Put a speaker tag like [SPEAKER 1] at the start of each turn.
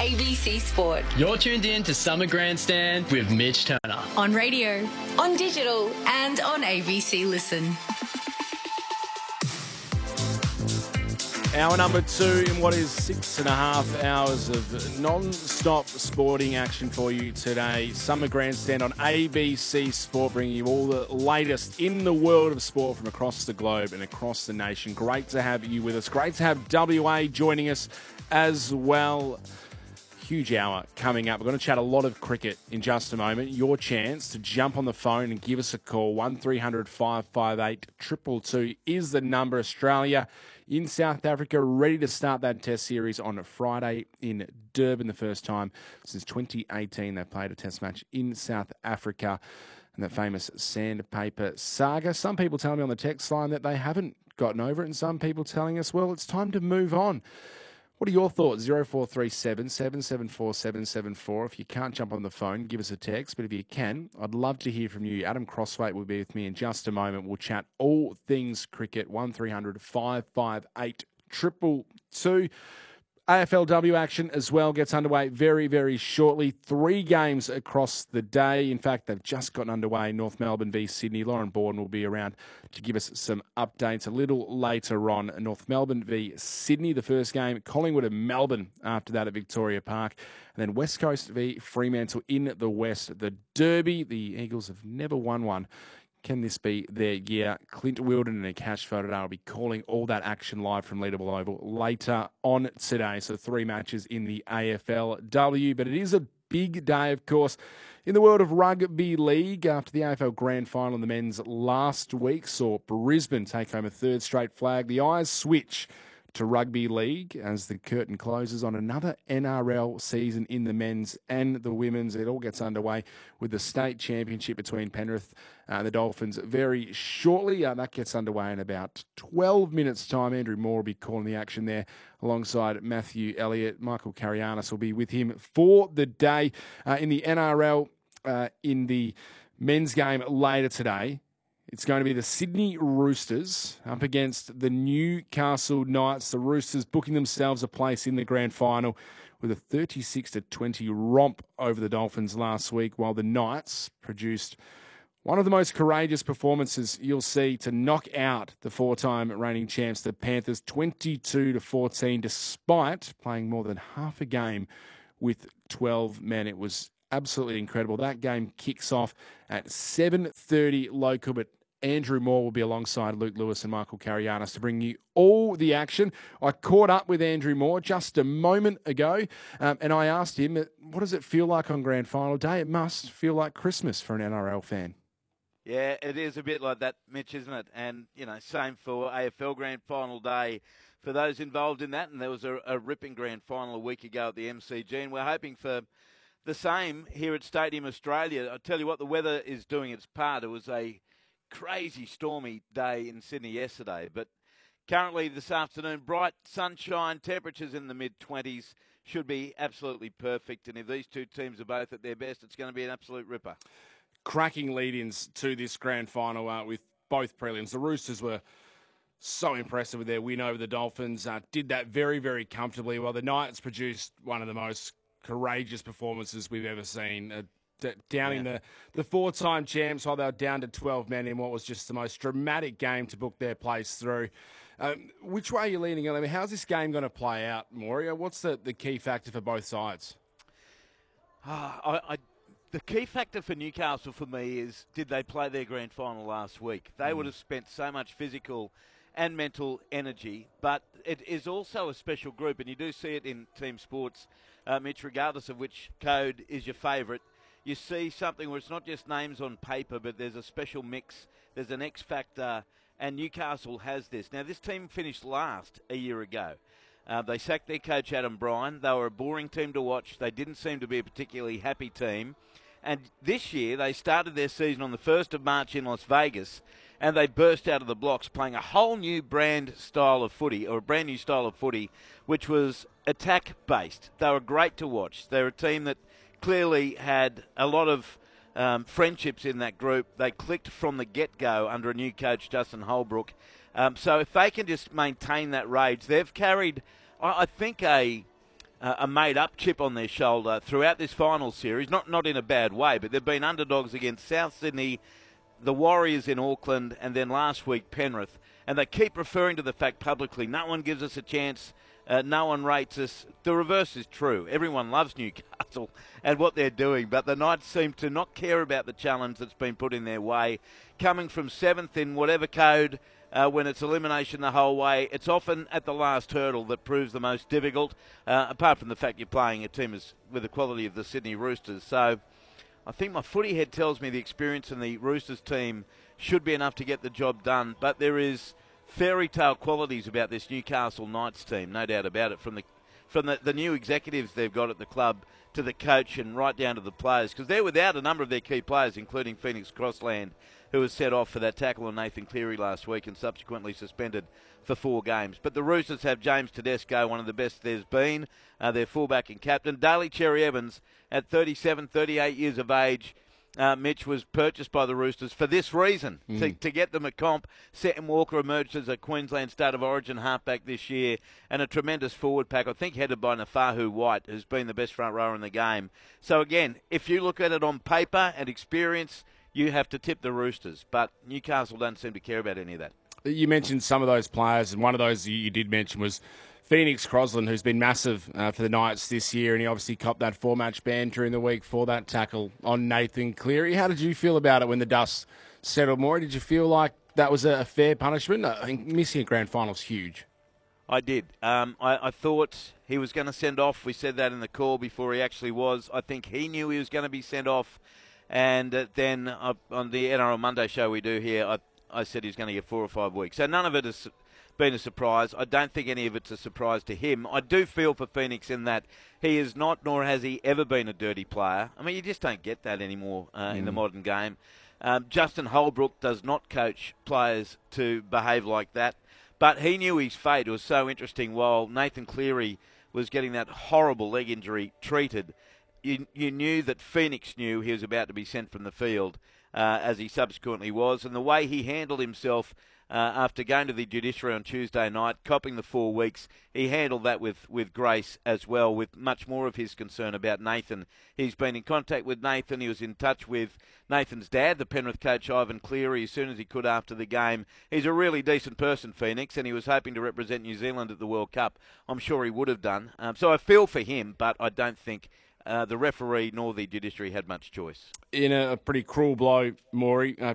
[SPEAKER 1] ABC Sport.
[SPEAKER 2] You're tuned in to Summer Grandstand with Mitch Turner.
[SPEAKER 1] On radio, on digital, and on ABC Listen.
[SPEAKER 3] Hour number 2 in what is 6.5 hours of non-stop sporting action for you today. Summer Grandstand on ABC Sport, bringing you all the latest in the world of sport from across the globe and across the nation. Great to have you with us. Great to have WA joining us as well. Huge hour coming up. We're going to chat a lot of cricket in just a moment. Your chance to jump on the phone and give us a call. 1300 558 222 is the number. Australia in South Africa, ready to start that test series on Friday in Durban, the first time since 2018 they played a test match in South Africa, and that famous sandpaper saga. Some people telling me on the text line that they haven't gotten over it, and some people telling us, well, it's time to move on. What are your thoughts? 0437 774 774. If you can't jump on the phone, give us a text. But if you can, I'd love to hear from you. Adam Crosswaite will be with me in just a moment. We'll chat all things cricket. 1300 558 222. AFLW action as well gets underway very, very shortly. 3 games across the day. In fact, they've just gotten underway. North Melbourne v Sydney. Lauren Borden will be around to give us some updates a little later on. North Melbourne v Sydney, the first game. Collingwood and Melbourne after that at Victoria Park. And then West Coast v Fremantle in the West. The Derby, the Eagles have never won one. Can this be their year? Clint Wilden and Akash Fodadar will be calling all that action live from Leederville Oval later on today. So 3 matches in the AFLW. But it is a big day, of course, in the world of rugby league. After the AFL Grand Final in the men's last week saw Brisbane take home a 3rd straight flag. The eyes switch to rugby league as the curtain closes on another NRL season in the men's and the women's. It all gets underway with the state championship between Penrith and the Dolphins very shortly. That gets underway in about 12 minutes' time. Andrew Moore will be calling the action there alongside Matthew Elliott. Michael Karianis will be with him for the day. In the NRL, in the men's game later today, it's going to be the Sydney Roosters up against the Newcastle Knights. The Roosters booking themselves a place in the grand final with a 36-20 romp over the Dolphins last week, while the Knights produced one of the most courageous performances you'll see to knock out the 4-time reigning champs, the Panthers, 22-14, despite playing more than half a game with 12 men. It was absolutely incredible. That game kicks off at 7:30 local, but Andrew Moore will be alongside Luke Lewis and Michael Karianis to bring you all the action. I caught up with Andrew Moore just a moment ago, and I asked him, what does it feel like on Grand Final Day? It must feel like Christmas for an NRL fan.
[SPEAKER 4] Yeah, it is a bit like that, Mitch, isn't it? And, same for AFL Grand Final Day for those involved in that. And there was a ripping Grand Final a week ago at the MCG, and we're hoping for the same here at Stadium Australia. I tell you what, the weather is doing its part. It was a crazy stormy day in Sydney yesterday, but currently this afternoon, bright sunshine, temperatures in the mid-20s, should be absolutely perfect. And if these two teams are both at their best, it's going to be an absolute ripper.
[SPEAKER 3] Cracking lead-ins to this grand final with both prelims. The Roosters were so impressive with their win over the Dolphins, did that very, very comfortably, while the Knights produced one of the most courageous performances we've ever seen. Downing the 4-time champs while they were down to 12 men in what was just the most dramatic game to book their place through. Which way are you leaning on? I mean, how's this game going to play out, Moria? What's the key factor for both sides?
[SPEAKER 4] The key factor for Newcastle for me is, did they play their grand final last week? They would have spent so much physical and mental energy, but it is also a special group, and you do see it in team sports, Mitch, regardless of which code is your favourite. You see something where it's not just names on paper, but there's a special mix, there's an X factor, and Newcastle has this. Now, this team finished last a year ago. They sacked their coach, Adam Bryan. They were a boring team to watch. They didn't seem to be a particularly happy team. And this year, they started their season on the 1st of March in Las Vegas, and they burst out of the blocks playing a whole new style of footy, which was attack-based. They were great to watch. They're a team that clearly had a lot of friendships in that group. They clicked from the get-go under a new coach, Justin Holbrook. So if they can just maintain that rage, they've carried, I think, a a made-up chip on their shoulder throughout this final series, not in a bad way, but they've been underdogs against South Sydney, the Warriors in Auckland, and then last week Penrith. And they keep referring to the fact publicly, no one gives us a chance, no one rates us. The reverse is true. Everyone loves Newcastle and what they're doing, but the Knights seem to not care about the challenge that's been put in their way. Coming from 7th in whatever code, when it's elimination the whole way, it's often at the last hurdle that proves the most difficult, apart from the fact you're playing a team with the quality of the Sydney Roosters. So I think my footy head tells me the experience in the Roosters team should be enough to get the job done, but there is fairy tale qualities about this Newcastle Knights team, no doubt about it, from the new executives they've got at the club to the coach and right down to the players, because they're without a number of their key players, including Phoenix Crossland, who was set off for that tackle on Nathan Cleary last week and subsequently suspended for 4 games. But the Roosters have James Tedesco, one of the best there's been, their fullback and captain. Daly Cherry Evans, at 37, 38 years of age, Mitch, was purchased by the Roosters for this reason, to get them a comp. Seton Walker emerged as a Queensland State of Origin halfback this year, and a tremendous forward pack, I think headed by Nafahu White, who's been the best front rower in the game. So again, if you look at it on paper and experience, you have to tip the Roosters, but Newcastle don't seem to care about any of that.
[SPEAKER 3] You mentioned some of those players, and one of those you did mention was Phoenix Crossland, who's been massive for the Knights this year, and he obviously copped that 4-match ban during the week for that tackle on Nathan Cleary. How did you feel about it when the dust settled, Maury? Did you feel like that was a fair punishment? I think missing a grand final is huge.
[SPEAKER 4] I did. I thought he was going to send off. We said that in the call before he actually was. I think he knew he was going to be sent off. And then on the NRL Monday show we do here, I said he's going to get 4 or 5 weeks. So none of it has been a surprise. I don't think any of it's a surprise to him. I do feel for Phoenix in that he is not, nor has he ever been, a dirty player. I mean, you just don't get that anymore in the modern game. Justin Holbrook does not coach players to behave like that. But he knew his fate. It was so interesting. While Nathan Cleary was getting that horrible leg injury treated, you knew that Phoenix knew he was about to be sent from the field, as he subsequently was. And the way he handled himself after going to the judiciary on Tuesday night, copping the 4 weeks, he handled that with grace as well, with much more of his concern about Nathan. He's been in contact with Nathan. He was in touch with Nathan's dad, the Penrith coach Ivan Cleary, as soon as he could after the game. He's a really decent person, Phoenix, and he was hoping to represent New Zealand at the World Cup. I'm sure he would have done. So I feel for him, but I don't think the referee nor the judiciary had much choice.
[SPEAKER 3] In a pretty cruel blow, Maury,